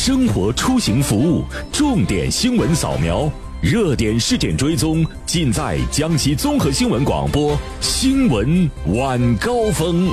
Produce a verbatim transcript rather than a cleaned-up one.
生活出行服务，重点新闻扫描，热点事件追踪，尽在江西综合新闻广播新闻晚高峰。